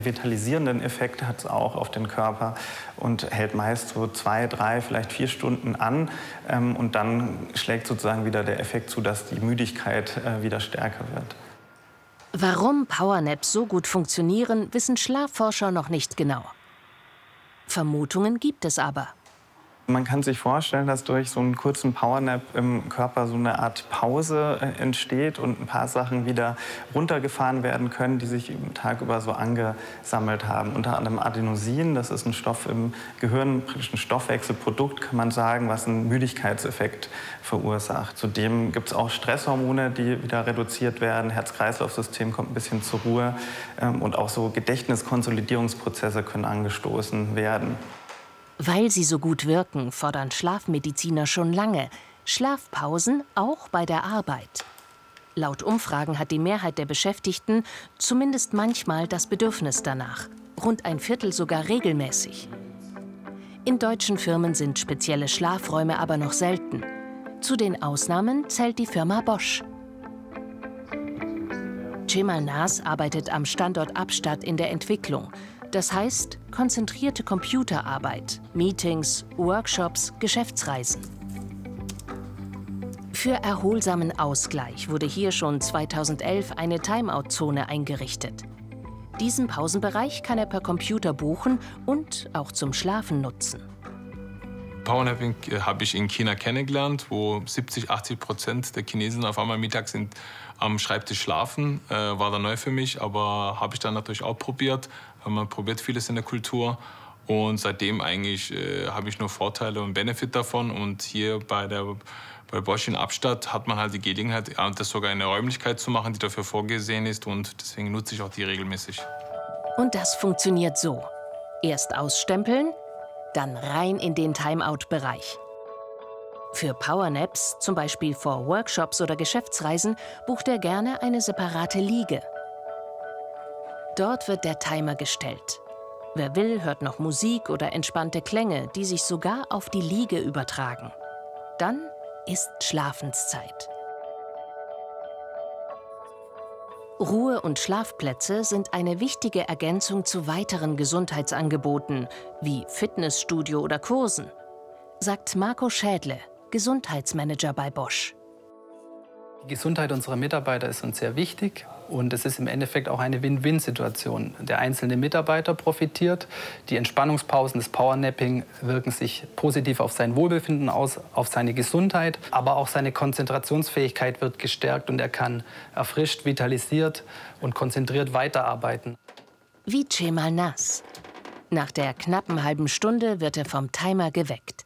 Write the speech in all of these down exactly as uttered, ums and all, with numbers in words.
Vitalisierenden Effekt hat es auch auf den Körper und hält meist so zwei, drei, vielleicht vier Stunden an. Ähm, und dann schlägt sozusagen wieder der Effekt zu, dass die Müdigkeit äh, wieder stärker wird. Warum Powernaps so gut funktionieren, wissen Schlafforscher noch nicht genau. Vermutungen gibt es aber. Man kann sich vorstellen, dass durch so einen kurzen Powernap im Körper so eine Art Pause entsteht und ein paar Sachen wieder runtergefahren werden können, die sich im Tag über so angesammelt haben. Unter anderem Adenosin, das ist ein Stoff im Gehirn, praktisch ein Stoffwechselprodukt, kann man sagen, was einen Müdigkeitseffekt verursacht. Zudem gibt es auch Stresshormone, die wieder reduziert werden. Herz-Kreislauf-System kommt ein bisschen zur Ruhe und auch so Gedächtniskonsolidierungsprozesse können angestoßen werden. Weil sie so gut wirken, fordern Schlafmediziner schon lange Schlafpausen auch bei der Arbeit. Laut Umfragen hat die Mehrheit der Beschäftigten zumindest manchmal das Bedürfnis danach. Rund ein Viertel sogar regelmäßig. In deutschen Firmen sind spezielle Schlafräume aber noch selten. Zu den Ausnahmen zählt die Firma Bosch. Cemal Naz arbeitet am Standort Abstatt in der Entwicklung. Das heißt, konzentrierte Computerarbeit, Meetings, Workshops, Geschäftsreisen. Für erholsamen Ausgleich wurde hier schon zweitausendelf eine Timeout-Zone eingerichtet. Diesen Pausenbereich kann er per Computer buchen und auch zum Schlafen nutzen. Powernapping habe ich in China kennengelernt, wo siebzig, achtzig Prozent der Chinesen auf einmal mittags sind am Schreibtisch schlafen. Äh, war da neu für mich, aber habe ich dann natürlich auch probiert. Man probiert vieles in der Kultur und seitdem eigentlich äh, habe ich nur Vorteile und Benefit davon. Und hier bei der bei Bosch in Abstatt hat man halt die Gelegenheit, das sogar in einer Räumlichkeit zu machen, die dafür vorgesehen ist, und deswegen nutze ich auch die regelmäßig. Und das funktioniert so: Erst ausstempeln, dann rein in den Timeout-Bereich. Für Powernaps, zum Beispiel vor Workshops oder Geschäftsreisen, bucht er gerne eine separate Liege. Dort wird der Timer gestellt. Wer will, hört noch Musik oder entspannte Klänge, die sich sogar auf die Liege übertragen. Dann ist Schlafenszeit. Ruhe- und Schlafplätze sind eine wichtige Ergänzung zu weiteren Gesundheitsangeboten, wie Fitnessstudio oder Kursen, sagt Marco Schädle, Gesundheitsmanager bei Bosch. Die Gesundheit unserer Mitarbeiter ist uns sehr wichtig und es ist im Endeffekt auch eine Win-Win-Situation. Der einzelne Mitarbeiter profitiert, die Entspannungspausen des Powernapping wirken sich positiv auf sein Wohlbefinden aus, auf seine Gesundheit, aber auch seine Konzentrationsfähigkeit wird gestärkt und er kann erfrischt, vitalisiert und konzentriert weiterarbeiten. Wie Cemal Naz. Nach der knappen halben Stunde wird er vom Timer geweckt.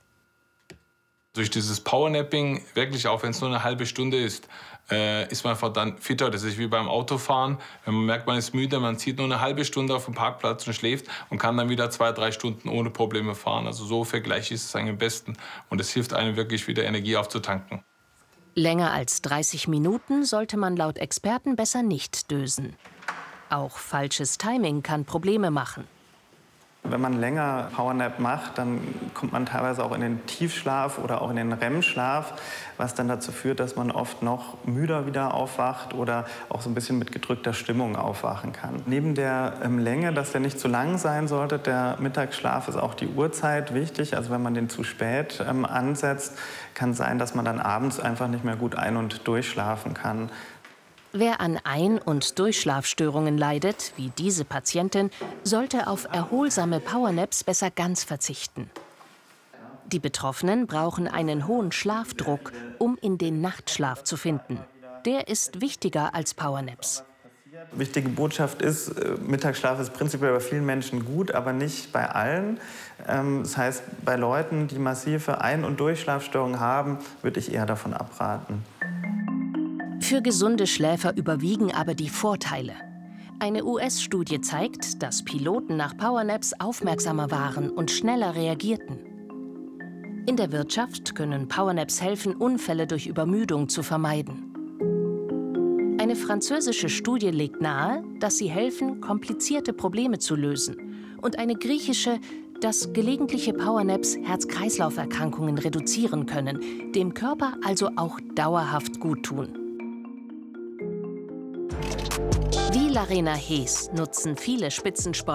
Durch dieses Powernapping, wirklich auch wenn es nur eine halbe Stunde ist, äh, ist man einfach dann fitter. Das ist wie beim Autofahren. Wenn man merkt, man ist müde, man zieht nur eine halbe Stunde auf dem Parkplatz und schläft und kann dann wieder zwei, drei Stunden ohne Probleme fahren. Also so Vergleich ist es eigentlich am besten. Und es hilft einem wirklich wieder Energie aufzutanken. Länger als dreißig Minuten sollte man laut Experten besser nicht dösen. Auch falsches Timing kann Probleme machen. Wenn man länger Powernap macht, dann kommt man teilweise auch in den Tiefschlaf oder auch in den R E M-Schlaf, was dann dazu führt, dass man oft noch müder wieder aufwacht oder auch so ein bisschen mit gedrückter Stimmung aufwachen kann. Neben der ähm, Länge, dass der nicht zu lang sein sollte, der Mittagsschlaf, ist auch die Uhrzeit wichtig. Also wenn man den zu spät ähm, ansetzt, kann es sein, dass man dann abends einfach nicht mehr gut ein- und durchschlafen kann. Wer an Ein- und Durchschlafstörungen leidet, wie diese Patientin, sollte auf erholsame Powernaps besser ganz verzichten. Die Betroffenen brauchen einen hohen Schlafdruck, um in den Nachtschlaf zu finden. Der ist wichtiger als Powernaps. Wichtige Botschaft ist, Mittagsschlaf ist prinzipiell bei vielen Menschen gut, aber nicht bei allen. Das heißt, bei Leuten, die massive Ein- und Durchschlafstörungen haben, würde ich eher davon abraten. Für gesunde Schläfer überwiegen aber die Vorteile. Eine U S-Studie zeigt, dass Piloten nach Powernaps aufmerksamer waren und schneller reagierten. In der Wirtschaft können Powernaps helfen, Unfälle durch Übermüdung zu vermeiden. Eine französische Studie legt nahe, dass sie helfen, komplizierte Probleme zu lösen. Und eine griechische, dass gelegentliche Powernaps Herz-Kreislauf-Erkrankungen reduzieren können, dem Körper also auch dauerhaft guttun. Wie Skillarena Hees nutzen viele Spitzensportler